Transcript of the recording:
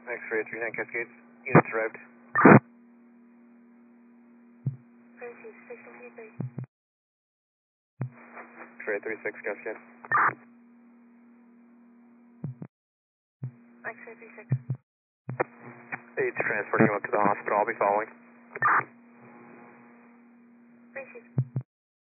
X-ray 39 Cascades. Units arrived. X-ray 36 Cascade. X-ray 36. Aids transporting him up to the hospital. I'll be following. Appreciate it.